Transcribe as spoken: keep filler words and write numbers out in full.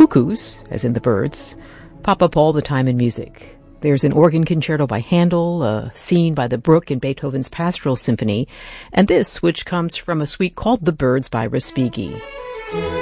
cuckoos, as in the birds, pop up all the time in music. There's an organ concerto by Handel, a scene by the brook in Beethoven's Pastoral Symphony, and this, which comes from a suite called The Birds by Respighi.